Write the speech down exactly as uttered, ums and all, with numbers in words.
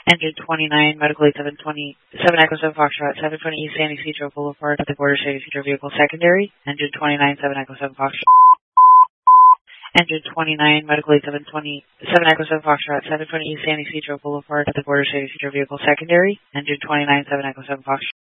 Engine twenty-nine, Medical eight seven twenty, seven Echo seven Foxtrot, seven twenty East San Ysidro Boulevard at the border state Ysidro vehicle secondary. Engine twenty-nine, seven Echo seven Foxtrot. Engine twenty-nine, Medical eight seven twenty, seven Echo seven Foxtrot, seven twenty East San Ysidro Boulevard at the border state Ysidro vehicle secondary. Engine twenty-nine, seven Echo seven Foxtrot.